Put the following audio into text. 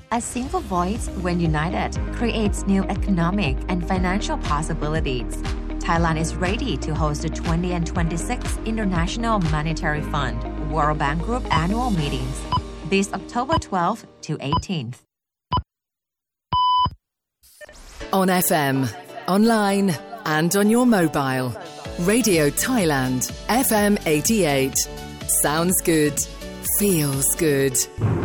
A single voice, when united, creates new economic and financial possibilities. Thailand is ready to host the 2026 International Monetary Fund World Bank Group annual meetings this October 12th to 18th. On FM, online and on your mobile. Radio Thailand, FM 88. Sounds good. Feels good.